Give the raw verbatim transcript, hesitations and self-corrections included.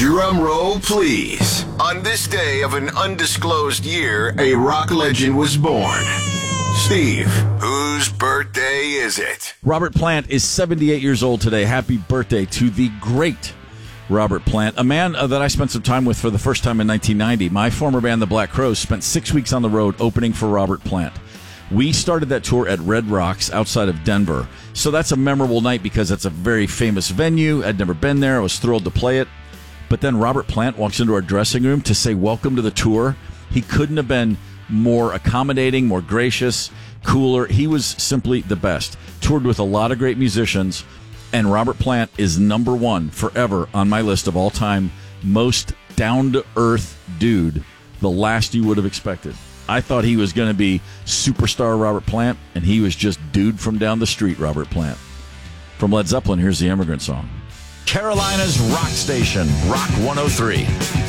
Drum roll, please. On this day of an undisclosed year, a rock legend was born. Steve, whose birthday is it? Robert Plant is seventy-eight years old today. Happy birthday to the great Robert Plant, a man uh, that I spent some time with for the first time in nineteen ninety. My former band, the Black Crowes, spent six weeks on the road opening for Robert Plant. We started that tour at Red Rocks outside of Denver. So that's a memorable night because it's a very famous venue. I'd never been there. I was thrilled to play it. But then Robert Plant walks into our dressing room to say welcome to the tour. He couldn't have been more accommodating, more gracious, cooler. He was simply the best. Toured with a lot of great musicians, and Robert Plant is number one forever on my list of all-time most down-to-earth dude, the last you would have expected. I thought he was going to be superstar Robert Plant, and he was just dude from down the street Robert Plant. From Led Zeppelin, here's the Immigrant Song. Carolina's rock station, Rock one oh three.